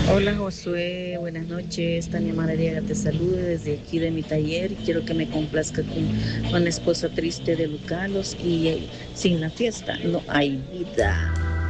Hola Josué, buenas noches. Tania Madariaga te saluda desde aquí de mi taller. Quiero que me complazca con la esposa triste de Lucalos y sin la fiesta no hay vida.